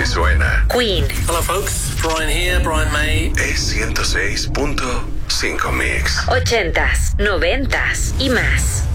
suena. Queen. Hello folks, Brian here, Brian May. Es 106.5 Mix. 80s, 90s y más.